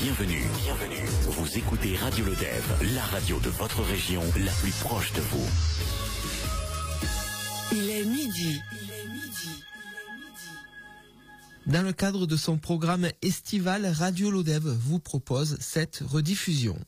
Bienvenue. Vous écoutez Radio Lodève, la radio de votre région, la plus proche de vous. Il est midi. Dans le cadre de son programme estival, Radio Lodève vous propose cette rediffusion.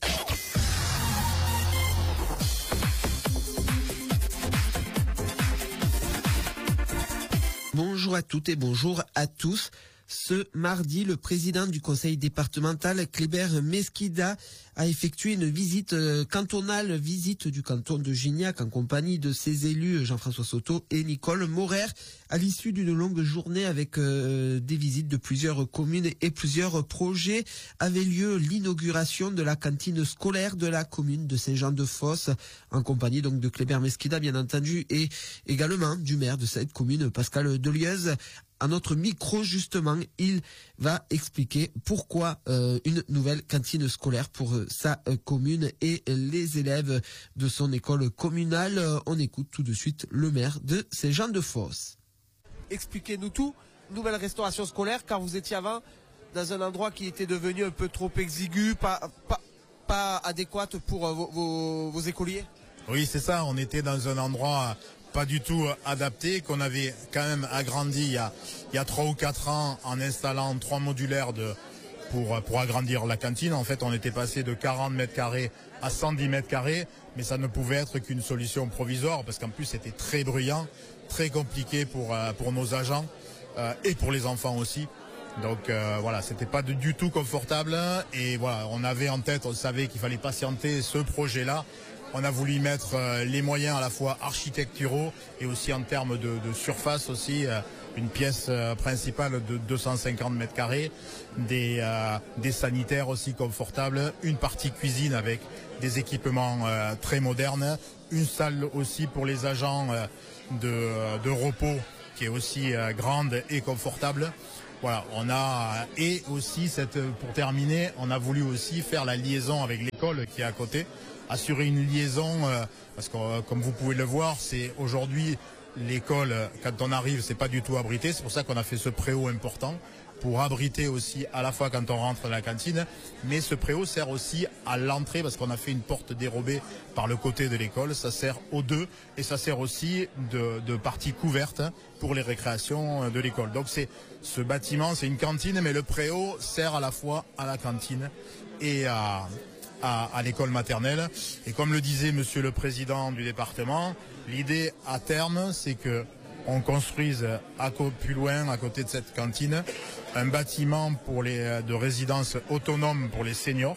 Bonjour à toutes et bonjour à tous. Ce mardi, le président du conseil départemental, Kléber Mesquida, a effectué une visite cantonale, visite du canton de Gignac en compagnie de ses élus Jean-François Soto et Nicole Maurer, à l'issue d'une longue journée avec des visites de plusieurs communes et plusieurs projets. Avait lieu l'inauguration de la cantine scolaire de la commune de Saint-Jean-de-Fosse, en compagnie donc de Kléber Mesquida, bien entendu, et également du maire de cette commune, Pascal Delieuse. À notre micro, justement, il va expliquer pourquoi une nouvelle cantine scolaire pour sa commune et les élèves de son école communale. On écoute tout de suite le maire de Saint-Jean-de-Fosse. Expliquez-nous tout. Nouvelle restauration scolaire, car vous étiez avant dans un endroit qui était devenu un peu trop exigu, pas adéquat pour vos écoliers. Oui, c'est ça. On était dans un endroit pas du tout adapté, qu'on avait quand même agrandi il y a 3 ou 4 ans en installant 3 modulaires pour agrandir la cantine. En fait, on était passé de 40 mètres carrés à 110 mètres carrés, mais ça ne pouvait être qu'une solution provisoire parce qu'en plus c'était très bruyant, très compliqué pour nos agents et pour les enfants aussi. Donc voilà, c'était pas du tout confortable et voilà, on avait en tête, on savait qu'il fallait patienter ce projet-là. On a voulu y mettre les moyens à la fois architecturaux et aussi en termes de surface aussi, une pièce principale de 250 mètres carrés, des sanitaires aussi confortables, une partie cuisine avec des équipements très modernes, une salle aussi pour les agents de repos qui est aussi grande et confortable. Voilà, et aussi pour terminer, on a voulu aussi faire la liaison avec l'école qui est à côté. Assurer une liaison, parce que comme vous pouvez le voir, c'est aujourd'hui l'école, quand on arrive, c'est pas du tout abrité. C'est pour ça qu'on a fait ce préau important, pour abriter aussi à la fois quand on rentre dans la cantine, mais ce préau sert aussi à l'entrée, parce qu'on a fait une porte dérobée par le côté de l'école. Ça sert aux deux, et ça sert aussi de partie couverte pour les récréations de l'école. Donc ce bâtiment, c'est une cantine, mais le préau sert à la fois à la cantine et à l'école maternelle. Et comme le disait monsieur le président du département, l'idée à terme, c'est que on construise plus loin, à côté de cette cantine, un bâtiment de résidence autonome pour les seniors,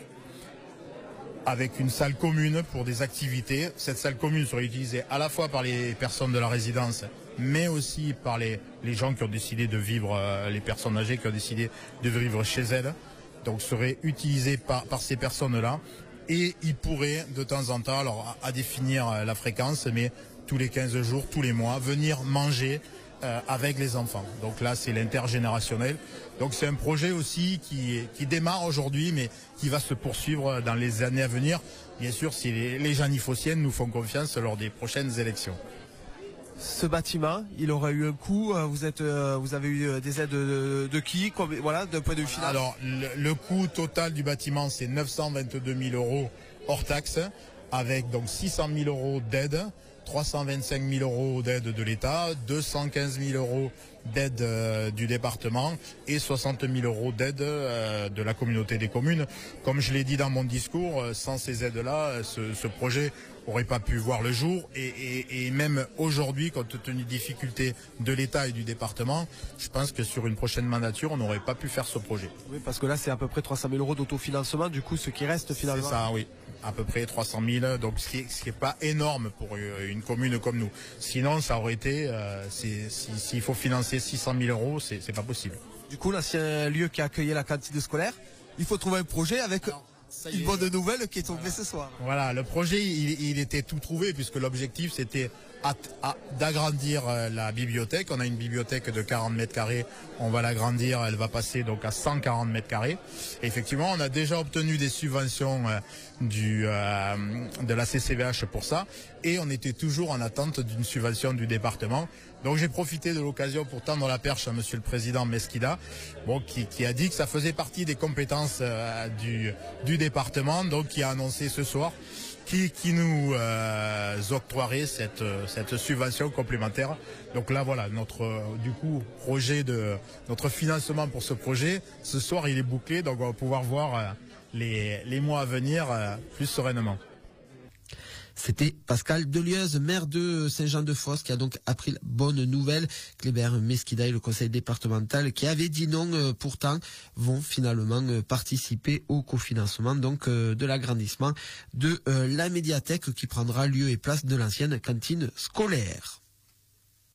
avec une salle commune pour des activités. Cette salle commune serait utilisée à la fois par les personnes de la résidence, mais aussi par les gens qui ont décidé de vivre, les personnes âgées qui ont décidé de vivre chez elles. Donc serait utilisé par ces personnes-là, et il pourrait de temps en temps, alors à définir la fréquence, mais tous les 15 jours, tous les mois, venir manger avec les enfants. Donc là, c'est l'intergénérationnel. Donc c'est un projet aussi qui démarre aujourd'hui, mais qui va se poursuivre dans les années à venir. Bien sûr, si les Janifossiennes nous font confiance lors des prochaines élections. Ce bâtiment, il aurait eu un coût. Vous avez eu des aides de qui, voilà, d'un point de vue financier. Alors, le coût total du bâtiment, c'est 922 000 euros hors taxe, avec donc 600 000 euros d'aide, 325 000 euros d'aide de l'État, 215 000 euros d'aide du département et 60 000 euros d'aide de la communauté des communes. Comme je l'ai dit dans mon discours, sans ces aides-là, ce projet aurait pas pu voir le jour et même aujourd'hui, compte tenu des difficultés de l'État et du département, je pense que sur une prochaine mandature, on n'aurait pas pu faire ce projet. Oui, parce que là, c'est à peu près 300 000 euros d'autofinancement, du coup, ce qui reste finalement. C'est ça, oui. À peu près 300 000, donc ce qui est pas énorme pour une commune comme nous. Sinon, ça aurait été, s'il faut financer 600 000 euros, c'est pas possible. Du coup, l'ancien lieu qui a accueilli la cantine scolaire, il faut trouver un projet avec une bonne nouvelle qui est tombée ce soir. Voilà, le projet, il était tout trouvé, puisque l'objectif, c'était d'agrandir la bibliothèque. On a une bibliothèque de 40 mètres carrés, on va l'agrandir, elle va passer donc à 140 mètres carrés. Et effectivement, on a déjà obtenu des subventions de la CCVH pour ça, et on était toujours en attente d'une subvention du département. Donc j'ai profité de l'occasion pour tendre la perche à Monsieur le Président Mesquida, qui a dit que ça faisait partie des compétences du département, donc qui a annoncé ce soir qui nous octroierait cette subvention complémentaire. Donc là voilà, notre financement pour ce projet, ce soir il est bouclé, donc on va pouvoir voir les mois à venir plus sereinement. C'était Pascal Delieuse, maire de Saint-Jean-de-Fosse, qui a donc appris la bonne nouvelle. Kléber Mesquida et le conseil départemental, qui avait dit non pourtant, vont finalement participer au cofinancement donc de l'agrandissement de la médiathèque qui prendra lieu et place de l'ancienne cantine scolaire.